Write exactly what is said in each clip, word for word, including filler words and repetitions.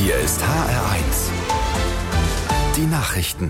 Hier ist H R eins. Die Nachrichten.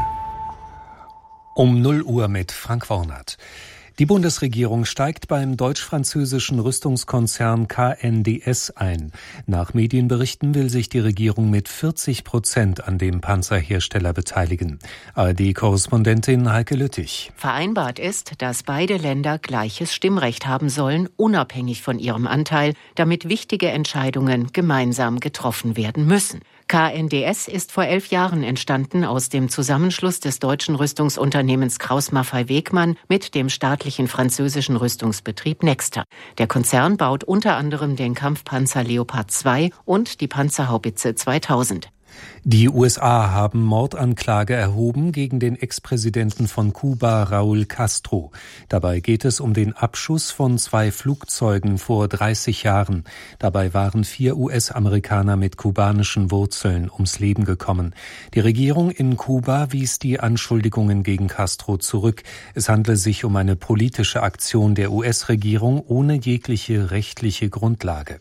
Um null Uhr mit Frank Wornert. Die Bundesregierung steigt beim deutsch-französischen Rüstungskonzern K N D S ein. Nach Medienberichten will sich die Regierung mit vierzig Prozent an dem Panzerhersteller beteiligen. A R D-Korrespondentin Heike Lüttich. Vereinbart ist, dass beide Länder gleiches Stimmrecht haben sollen, unabhängig von ihrem Anteil, damit wichtige Entscheidungen gemeinsam getroffen werden müssen. K N D S ist vor elf Jahren entstanden aus dem Zusammenschluss des deutschen Rüstungsunternehmens Krauss-Maffei-Wegmann mit dem staatlichen französischen Rüstungsbetrieb Nexter. Der Konzern baut unter anderem den Kampfpanzer Leopard zwei und die Panzerhaubitze zweitausend. Die U S A haben Mordanklage erhoben gegen den Ex-Präsidenten von Kuba, Raúl Castro. Dabei geht es um den Abschuss von zwei Flugzeugen vor dreißig Jahren. Dabei waren vier U S-Amerikaner mit kubanischen Wurzeln ums Leben gekommen. Die Regierung in Kuba wies die Anschuldigungen gegen Castro zurück. Es handle sich um eine politische Aktion der U S-Regierung ohne jegliche rechtliche Grundlage.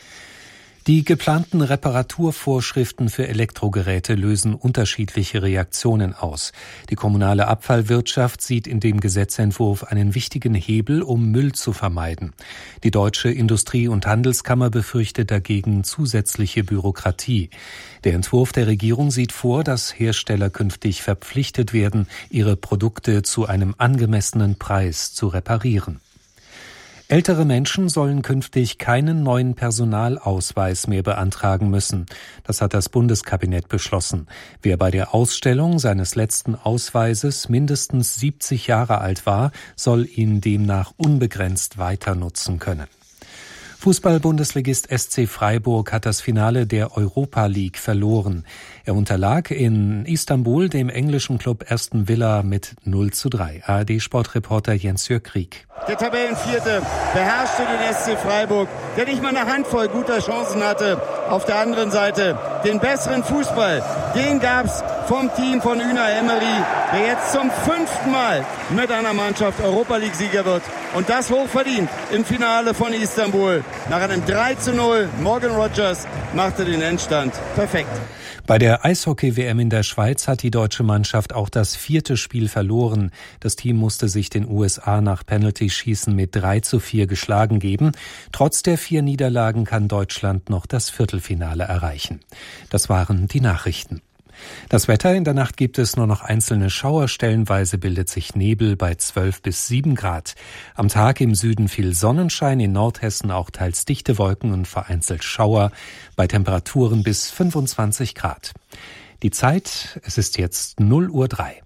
Die geplanten Reparaturvorschriften für Elektrogeräte lösen unterschiedliche Reaktionen aus. Die kommunale Abfallwirtschaft sieht in dem Gesetzentwurf einen wichtigen Hebel, um Müll zu vermeiden. Die Deutsche Industrie- und Handelskammer befürchtet dagegen zusätzliche Bürokratie. Der Entwurf der Regierung sieht vor, dass Hersteller künftig verpflichtet werden, ihre Produkte zu einem angemessenen Preis zu reparieren. Ältere Menschen sollen künftig keinen neuen Personalausweis mehr beantragen müssen. Das hat das Bundeskabinett beschlossen. Wer bei der Ausstellung seines letzten Ausweises mindestens siebzig Jahre alt war, soll ihn demnach unbegrenzt weiter nutzen können. Fußball-Bundesligist S C Freiburg hat das Finale der Europa League verloren. Er unterlag in Istanbul dem englischen Club Aston Villa mit null zu drei. A R D-Sportreporter Jens-Jörg Krieg. Der Tabellenvierte beherrschte den S C Freiburg, der nicht mal eine Handvoll guter Chancen hatte. Auf der anderen Seite den besseren Fußball, den gab's vom Team von Unai Emery, der jetzt zum fünften Mal mit einer Mannschaft Europa League-Sieger wird. Und das hochverdient im Finale von Istanbul. Nach einem drei zu null, Morgan Rogers machte den Endstand perfekt. Bei der Eishockey-W M in der Schweiz hat die deutsche Mannschaft auch das vierte Spiel verloren. Das Team musste sich den U S A nach Penalty-Schießen mit drei zu vier geschlagen geben. Trotz der vier Niederlagen kann Deutschland noch das Viertelfinale erreichen. Das waren die Nachrichten. Das Wetter: In der Nacht gibt es nur noch einzelne Schauer, stellenweise bildet sich Nebel bei zwölf bis sieben Grad. Am Tag im Süden viel Sonnenschein, in Nordhessen auch teils dichte Wolken und vereinzelt Schauer, bei Temperaturen bis fünfundzwanzig Grad. Die Zeit: es ist jetzt null Uhr drei.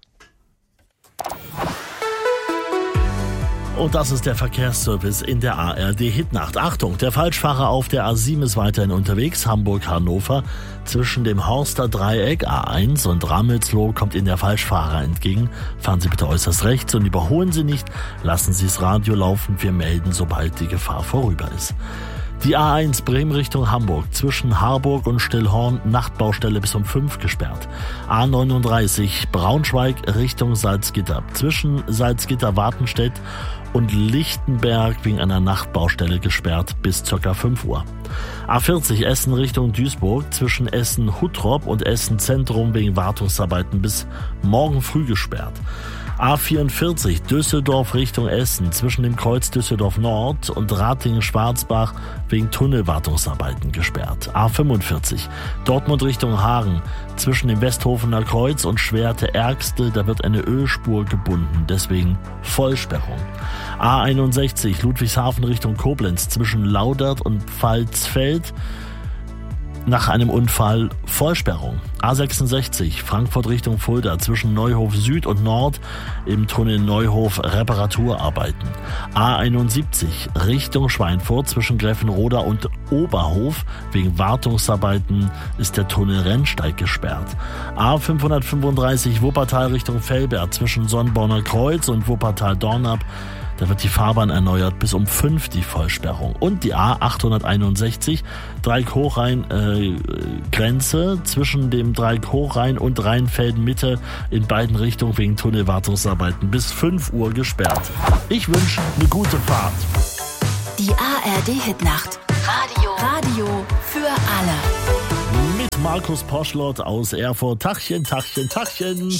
Und das ist der Verkehrsservice in der A R D-Hitnacht. Achtung, der Falschfahrer auf der A sieben ist weiterhin unterwegs. Hamburg-Hannover zwischen dem Horster Dreieck A eins und Ramelsloh kommt Ihnen der Falschfahrer entgegen. Fahren Sie bitte äußerst rechts und überholen Sie nicht. Lassen Sie das Radio laufen. Wir melden, sobald die Gefahr vorüber ist. Die A eins Bremen Richtung Hamburg zwischen Harburg und Stillhorn, Nachtbaustelle bis um fünf gesperrt. A neununddreißig Braunschweig Richtung Salzgitter zwischen Salzgitter-Wartenstedt und Lichtenberg wegen einer Nachtbaustelle gesperrt bis ca. fünf Uhr. A vierzig Essen Richtung Duisburg zwischen Essen-Huttrop und Essen-Zentrum wegen Wartungsarbeiten bis morgen früh gesperrt. A vierundvierzig Düsseldorf Richtung Essen zwischen dem Kreuz Düsseldorf Nord und Ratingen-Schwarzbach wegen Tunnelwartungsarbeiten gesperrt. A fünfundvierzig Dortmund Richtung Hagen zwischen dem Westhofener Kreuz und Schwerte-Ergste, da wird eine Ölspur gebunden, deswegen Vollsperrung. A einundsechzig Ludwigshafen Richtung Koblenz zwischen Laudert und Pfalzfeld nach einem Unfall Vollsperrung. A sechsundsechzig Frankfurt Richtung Fulda zwischen Neuhof Süd und Nord im Tunnel Neuhof Reparaturarbeiten. A einundsiebzig Richtung Schweinfurt zwischen Greffenroda und Oberhof wegen Wartungsarbeiten ist der Tunnel Rennsteig gesperrt. A fünfhundertfünfunddreißig Wuppertal Richtung Velbert zwischen Sonnborner Kreuz und Wuppertal-Dornap. Da wird die Fahrbahn erneuert bis um fünf die Vollsperrung. Und die A achthunderteinundsechzig Dreieck-Hochrhein-Grenze äh, zwischen dem Dreieck-Hochrhein und Rheinfelden-Mitte in beiden Richtungen wegen Tunnelwartungsarbeiten bis fünf Uhr gesperrt. Ich wünsche eine gute Fahrt. Die A R D-Hitnacht. Radio. Radio für alle. Mit Markus Poschlott aus Erfurt. Tachchen, Tachchen, Tachchen.